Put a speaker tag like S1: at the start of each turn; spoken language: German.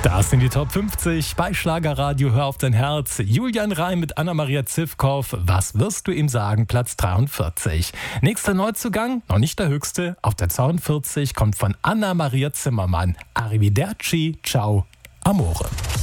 S1: Das sind die Top 50 bei Schlagerradio Hör auf dein Herz. Julian Reim mit Anna-Maria Zivkow. Was wirst du ihm sagen? Platz 43. Nächster Neuzugang, noch nicht der höchste. Auf der 42 kommt von Anna-Maria Zimmermann. Arrivederci, ciao, amore.